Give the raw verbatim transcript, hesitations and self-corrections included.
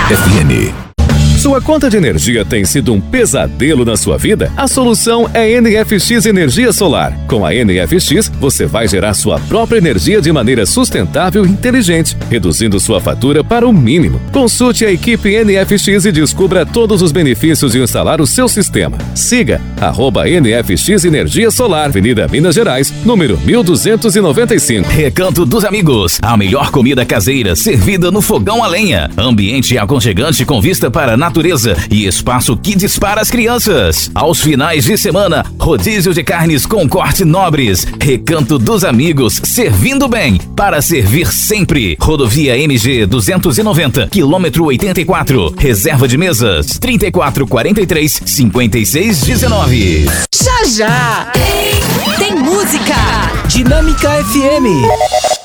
F M. Sua conta de energia tem sido um pesadelo na sua vida? A solução é N F X Energia Solar. Com a N F X, você vai gerar sua própria energia de maneira sustentável e inteligente, reduzindo sua fatura para o mínimo. Consulte a equipe N F X e descubra todos os benefícios de instalar o seu sistema. Siga arroba N F X Energia Solar, Avenida Minas Gerais, número mil duzentos e noventa e cinco. Recanto dos Amigos, a melhor comida caseira servida no fogão a lenha. Ambiente aconchegante com vista para a natureza e espaço kids para as crianças. Aos finais de semana, rodízio de carnes com corte nobres. Recanto dos Amigos, servindo bem para servir sempre. Rodovia M G duzentos e noventa, quilômetro oitenta e quatro. Reserva de mesas trinta e quatro, quarenta e três, cinquenta e seis, dezenove. Já já tem música. Dinâmica F M.